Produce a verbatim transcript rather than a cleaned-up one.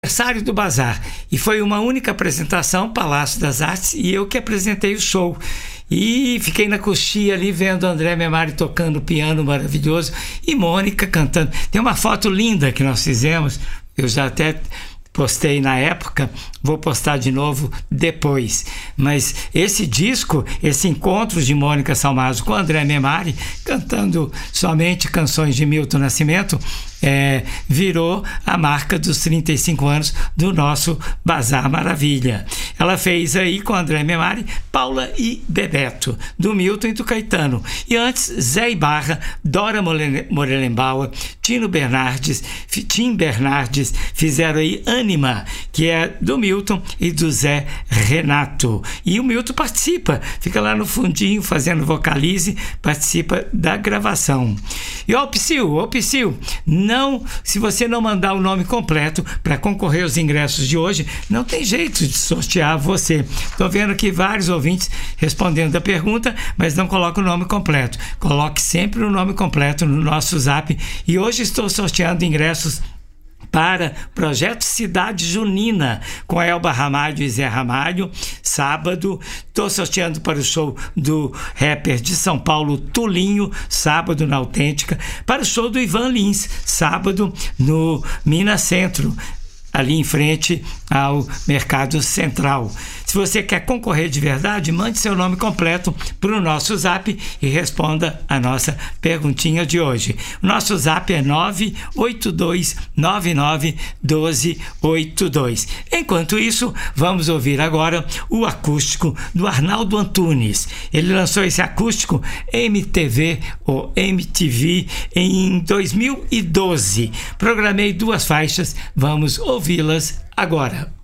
aniversário do Bazar, e foi uma única apresentação, Palácio das Artes, e eu que apresentei o show. E fiquei na coxia ali vendo André Memari tocando piano maravilhoso e Mônica cantando. Tem uma foto linda que nós fizemos, eu já até postei na época, vou postar de novo depois. Mas esse disco, esse encontro de Mônica Salmazo com André Memari, cantando somente canções de Milton Nascimento, é, virou a marca dos trinta e cinco anos do nosso Bazar Maravilha. Ela fez aí com André Memari, Paula e Bebeto, do Milton e do Caetano. E antes, Zé Ibarra, Dora Morelenbaum, Tino Bernardes, Tim Bernardes fizeram aí Ânima, que é do Milton e do Zé Renato. E o Milton participa, fica lá no fundinho fazendo vocalize, participa da gravação. E ó, Psyu, ó, Psyu, não, se você não mandar o nome completo para concorrer aos ingressos de hoje, não tem jeito de sortear você. Estou vendo aqui vários ouvintes respondendo a pergunta, mas não coloca o nome completo. Coloque sempre o nome completo no nosso zap. E hoje estou sorteando ingressos para Projeto Cidade Junina, com Elba Ramalho e Zé Ramalho, sábado. Estou sorteando para o show do rapper de São Paulo, Tulinho, sábado na Autêntica, para o show do Ivan Lins, sábado no Minas Centro, ali em frente ao Mercado Central. Se você quer concorrer de verdade, mande seu nome completo para o nosso zap e responda a nossa perguntinha de hoje. O nosso zap é nove oito dois nove nove um dois oito dois. Enquanto isso, vamos ouvir agora o acústico do Arnaldo Antunes. Ele lançou esse acústico M T V ou M T V em dois mil e doze. Programei duas faixas, vamos ouvi-las agora.